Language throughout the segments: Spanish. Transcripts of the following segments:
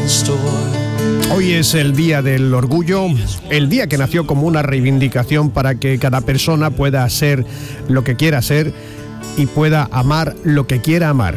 Hoy es el Día del Orgullo, el día que nació como una reivindicación para que cada persona pueda ser lo que quiera ser y pueda amar lo que quiera amar.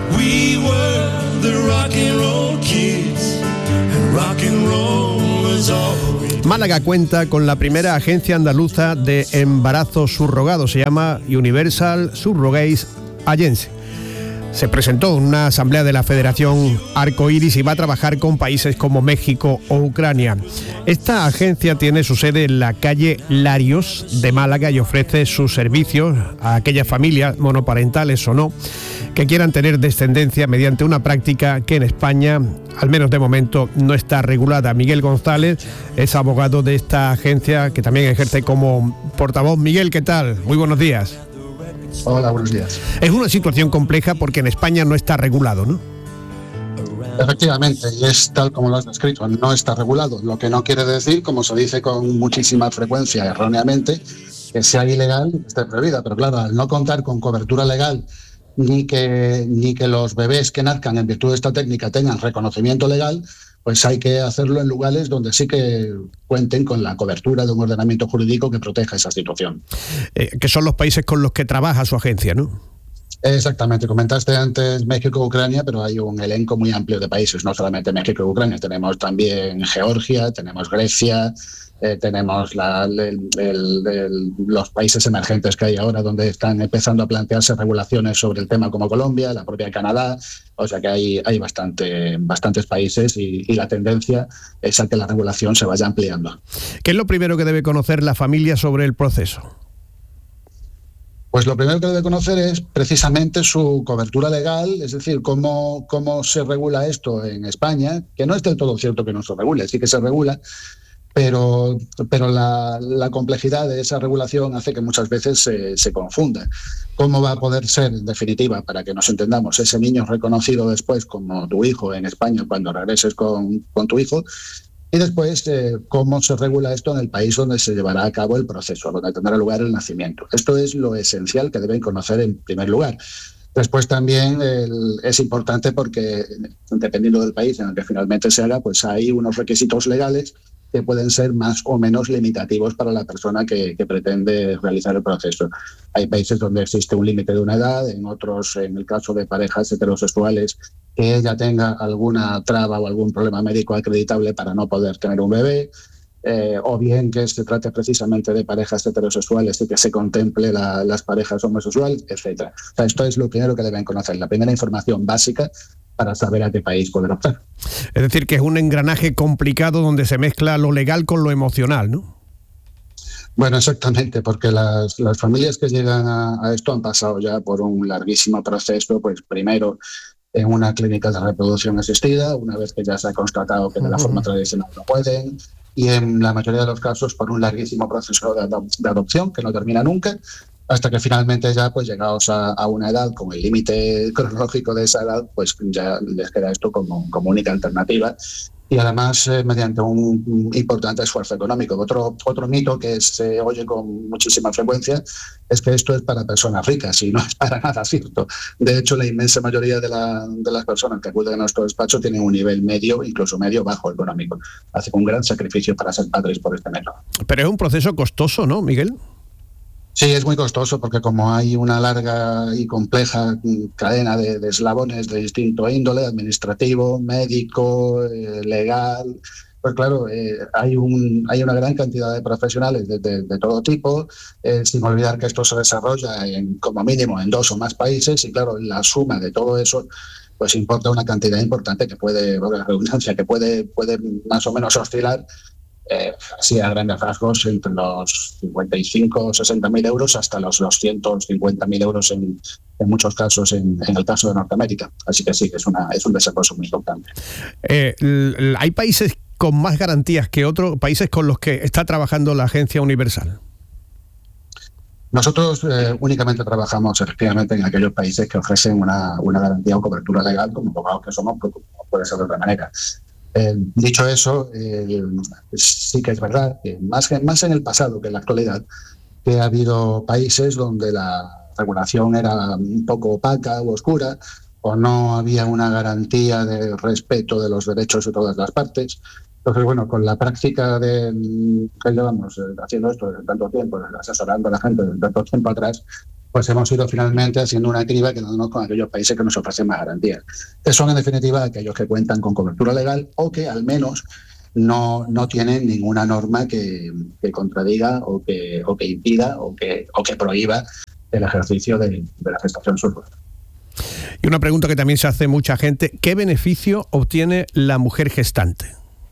Málaga cuenta con la primera agencia andaluza de embarazo subrogado, se llama Universal Surrogates Agency. Se presentó en una asamblea de la Federación Arcoiris y va a trabajar con países como México o Ucrania. Esta agencia tiene su sede en la calle Larios de Málaga y ofrece sus servicios a aquellas familias, monoparentales o no, que quieran tener descendencia mediante una práctica que en España, al menos de momento, no está regulada. Miguel González es abogado de esta agencia que también ejerce como portavoz. Miguel, ¿qué tal? Muy buenos días. Hola, buenos días. Es una situación compleja porque en España no está regulado, ¿no? Efectivamente, y es tal como lo has descrito, no está regulado, lo que no quiere decir, como se dice con muchísima frecuencia erróneamente, que sea ilegal y esté prohibida, pero claro, al no contar con cobertura legal ni que los bebés que nazcan en virtud de esta técnica tengan reconocimiento legal, pues hay que hacerlo en lugares donde sí que cuenten con la cobertura de un ordenamiento jurídico que proteja esa situación. Que son los países con los que trabaja su agencia, ¿no? Exactamente, comentaste antes México e Ucrania, pero hay un elenco muy amplio de países, no solamente México y Ucrania, tenemos también Georgia, tenemos Grecia, tenemos los países emergentes que hay ahora donde están empezando a plantearse regulaciones sobre el tema como Colombia, la propia Canadá, o sea que hay bastantes países y la tendencia es a que la regulación se vaya ampliando. ¿Qué es lo primero que debe conocer la familia sobre el proceso? Pues lo primero que debe conocer es precisamente su cobertura legal, es decir, cómo se regula esto en España, que no es del todo cierto que no se regule, sí que se regula, pero la complejidad de esa regulación hace que muchas veces se confunda. ¿Cómo va a poder ser, en definitiva, para que nos entendamos, ese niño reconocido después como tu hijo en España cuando regreses con tu hijo? Y después, cómo se regula esto en el país donde se llevará a cabo el proceso, donde tendrá lugar el nacimiento. Esto es lo esencial que deben conocer en primer lugar. Después también es importante porque, dependiendo del país en el que finalmente se haga, pues hay unos requisitos legales que pueden ser más o menos limitativos para la persona que pretende realizar el proceso. Hay países donde existe un límite de una edad, en otros, en el caso de parejas heterosexuales, que ella tenga alguna traba o algún problema médico acreditable para no poder tener un bebé, o bien que se trate precisamente de parejas heterosexuales y que se contemple las parejas homosexuales, etc. O sea, esto es lo primero que deben conocer, la primera información básica para saber a qué país poder optar. Es decir, que es un engranaje complicado donde se mezcla lo legal con lo emocional, ¿no? Bueno, exactamente, porque las familias que llegan a esto han pasado ya por un larguísimo proceso, pues primero en una clínica de reproducción asistida, una vez que ya se ha constatado que de la forma tradicional no pueden, y en la mayoría de los casos por un larguísimo proceso de adopción que no termina nunca, hasta que finalmente ya, pues llegados a una edad, con el límite cronológico de esa edad, pues ya les queda esto como única alternativa. Y además mediante un importante esfuerzo económico. Otro mito que se oye con muchísima frecuencia es que esto es para personas ricas, y no es para nada cierto. De hecho, la inmensa mayoría de las personas que acuden a nuestro despacho tienen un nivel medio, incluso medio bajo económico. Hacen un gran sacrificio para ser padres por este método. Pero es un proceso costoso, ¿no, Miguel? Sí, es muy costoso porque como hay una larga y compleja cadena de eslabones de distinto índole, administrativo, médico, legal, pues claro, hay una gran cantidad de profesionales de todo tipo, sin olvidar que esto se desarrolla como mínimo en 2 o más países y claro, la suma de todo eso pues importa una cantidad importante que puede, la redundancia, que puede más o menos oscilar así a grandes rasgos entre los 55 o 60.000 euros hasta los 250.000 euros en muchos casos en el caso de Norteamérica. Así que sí, es un desembolso muy importante. ¿Hay países con más garantías que otros, países con los que está trabajando la Agencia Universal? Nosotros únicamente trabajamos efectivamente en aquellos países que ofrecen una garantía o cobertura legal, como abogados que somos, porque no puede ser de otra manera. Dicho eso, sí que es verdad que más en el pasado que en la actualidad, que ha habido países donde la regulación era un poco opaca o oscura, o no había una garantía de respeto de los derechos de todas las partes. Entonces, bueno, con la práctica que llevamos haciendo esto desde tanto tiempo, asesorando a la gente desde tanto tiempo atrás, pues hemos ido finalmente haciendo una criba quedándonos con aquellos países que nos ofrecen más garantías, que son en definitiva aquellos que cuentan con cobertura legal o que al menos no tienen ninguna norma que contradiga o que impida o que prohíba el ejercicio de la gestación subrogada. Y una pregunta que también se hace mucha gente: ¿qué beneficio obtiene la mujer gestante?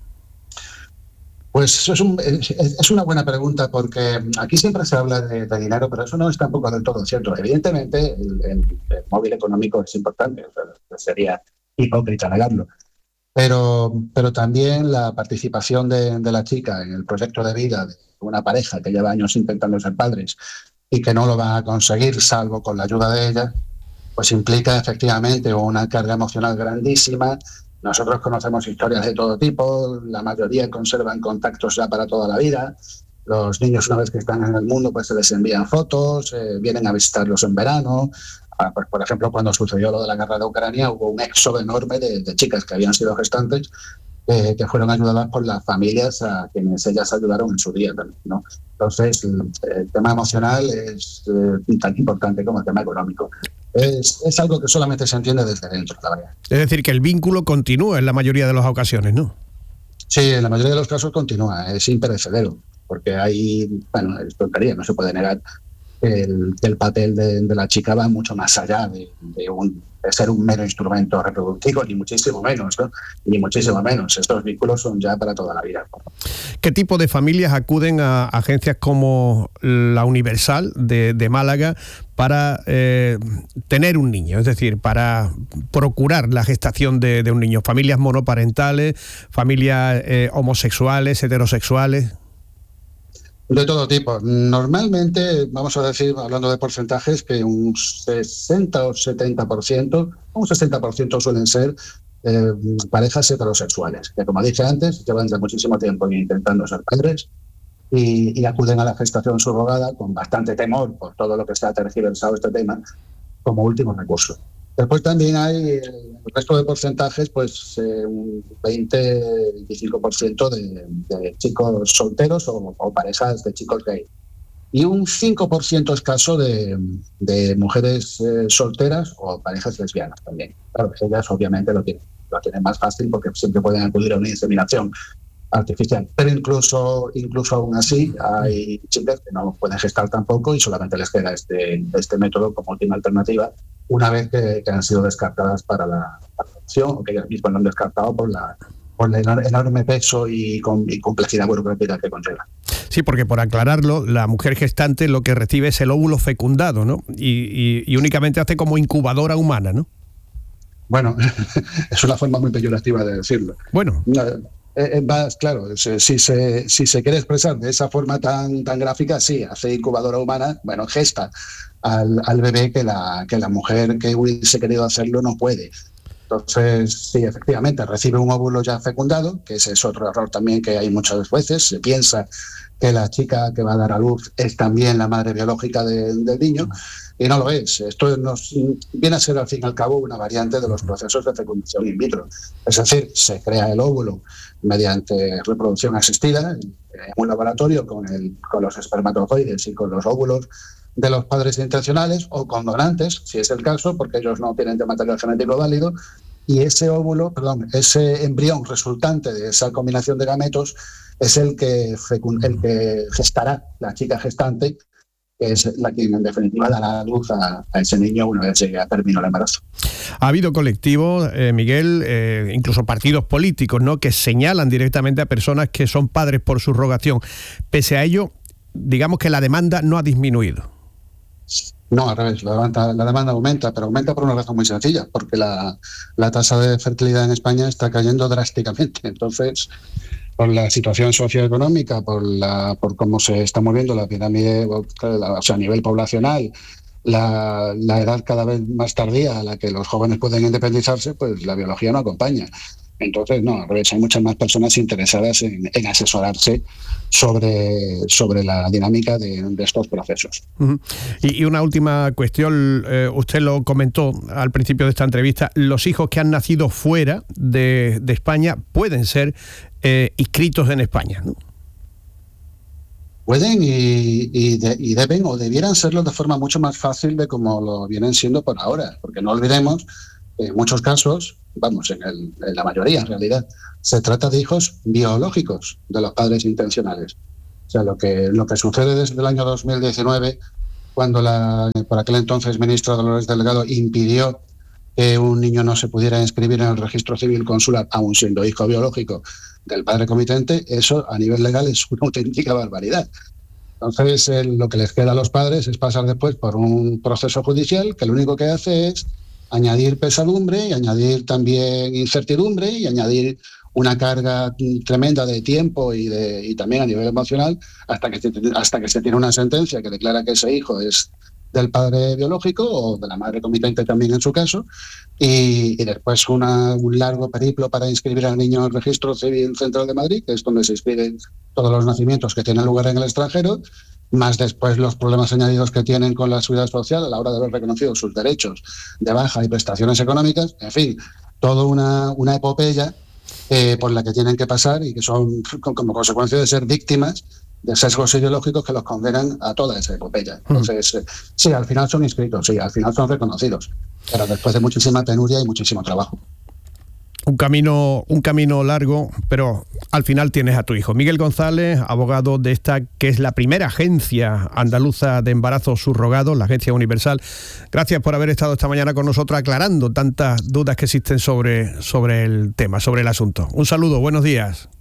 Pues es una buena pregunta, porque aquí siempre se habla de dinero, pero eso no es tampoco del todo cierto. Evidentemente, el móvil económico es importante, o sea, sería hipócrita negarlo. Pero también la participación de la chica en el proyecto de vida de una pareja que lleva años intentando ser padres y que no lo van a conseguir salvo con la ayuda de ella, pues implica efectivamente una carga emocional grandísima. Nosotros conocemos historias de todo tipo, la mayoría conservan contactos ya para toda la vida. Los niños, una vez que están en el mundo, pues se les envían fotos, vienen a visitarlos en verano. Pues, por ejemplo, cuando sucedió lo de la guerra de Ucrania, hubo un éxodo enorme de chicas que habían sido gestantes, que fueron ayudadas por las familias a quienes ellas ayudaron en su día también, ¿no? Entonces, el tema emocional es tan importante como el tema económico. Es algo que solamente se entiende desde dentro, la verdad. Es decir, que el vínculo continúa en la mayoría de las ocasiones, ¿no? Sí, en la mayoría de los casos continúa, es imperecedero, porque hay, bueno, es tontería, no se puede negar que el papel de la chica va mucho más allá de ser un mero instrumento reproductivo, ni muchísimo menos, ¿no? Ni muchísimo menos. Estos vínculos son ya para toda la vida. ¿Qué tipo de familias acuden a agencias como la Universal de Málaga para tener un niño? Es decir, para procurar la gestación de un niño. ¿Familias monoparentales, familias homosexuales, heterosexuales? De todo tipo. Normalmente, vamos a decir, hablando de porcentajes, que un 60 o 70%, un 60% suelen ser parejas heterosexuales, que como dije antes, llevan ya muchísimo tiempo intentando ser padres y acuden a la gestación subrogada con bastante temor por todo lo que se ha tergiversado este tema como último recurso. Después también hay el resto de porcentajes, pues un 20-25% de chicos solteros o parejas de chicos gay. Y un 5% escaso de mujeres solteras o parejas lesbianas también. Claro, ellas obviamente lo tienen más fácil porque siempre pueden acudir a una inseminación artificial. Pero incluso aún así hay chicas que no pueden gestar tampoco y solamente les queda este método como última alternativa una vez que han sido descartadas para la adopción o que ellas mismas lo han descartado por el enorme peso y complejidad burocrática que conlleva. Sí, porque por aclararlo, la mujer gestante lo que recibe es el óvulo fecundado, ¿no? Y únicamente hace como incubadora humana, ¿no? Bueno, es una forma muy peyorativa de decirlo. Bueno. Claro, si se quiere expresar de esa forma tan gráfica, sí, hace incubadora humana, bueno, gesta al bebé que la mujer que hubiese querido hacerlo no puede. Entonces, sí, efectivamente, recibe un óvulo ya fecundado, que ese es otro error también que hay muchas veces. Se piensa que la chica que va a dar a luz es también la madre biológica del niño, y no lo es. Esto viene a ser, al fin y al cabo, una variante de los procesos de fecundación in vitro. Es decir, se crea el óvulo mediante reproducción asistida en un laboratorio con los espermatozoides y con los óvulos de los padres intencionales o con donantes, si es el caso, porque ellos no tienen de material genético válido, y ese embrión resultante de esa combinación de gametos es el que gestará la chica gestante, que es la que en definitiva dará luz a ese niño una vez llegue a término el embarazo. Ha habido colectivos, Miguel, incluso partidos políticos, ¿no?, que señalan directamente a personas que son padres por subrogación. Pese a ello, digamos que la demanda no ha disminuido. No, al revés, la demanda aumenta, pero aumenta por una razón muy sencilla, porque la tasa de fertilidad en España está cayendo drásticamente. Entonces, por la situación socioeconómica, por cómo se está moviendo la pirámide, o sea, a nivel poblacional, la edad cada vez más tardía a la que los jóvenes pueden independizarse, pues la biología no acompaña. Entonces, no, al revés, hay muchas más personas interesadas en asesorarse sobre la dinámica de estos procesos. Uh-huh. Y una última cuestión, usted lo comentó al principio de esta entrevista, los hijos que han nacido fuera de España pueden ser inscritos en España, ¿no? Pueden y deben o debieran serlo de forma mucho más fácil de como lo vienen siendo por ahora, porque no olvidemos, en muchos casos, en la mayoría en realidad, se trata de hijos biológicos de los padres intencionales. O sea, lo que sucede desde el año 2019, cuando por aquel entonces ministra Dolores Delgado impidió que un niño no se pudiera inscribir en el registro civil consular, aun siendo hijo biológico del padre comitente, eso a nivel legal es una auténtica barbaridad. Entonces, lo que les queda a los padres es pasar después por un proceso judicial que lo único que hace es añadir pesadumbre y añadir también incertidumbre y añadir una carga tremenda de tiempo y también a nivel emocional hasta que se tiene una sentencia que declara que ese hijo es del padre biológico o de la madre comitente también en su caso, y después un largo periplo para inscribir al niño en el Registro Civil Central de Madrid, que es donde se inscriben todos los nacimientos que tienen lugar en el extranjero, más después los problemas añadidos que tienen con la seguridad social a la hora de haber reconocido sus derechos de baja y prestaciones económicas, en fin, toda una epopeya por la que tienen que pasar y que son como consecuencia de ser víctimas de sesgos ideológicos que los condenan a toda esa epopeya. Entonces, sí, al final son inscritos, sí, al final son reconocidos, pero después de muchísima penuria y muchísimo trabajo. Un camino largo, pero al final tienes a tu hijo. Miguel González, abogado de esta que es la primera agencia andaluza de embarazos subrogados, la Agencia Universal. Gracias por haber estado esta mañana con nosotros aclarando tantas dudas que existen sobre el tema, sobre el asunto. Un saludo, buenos días.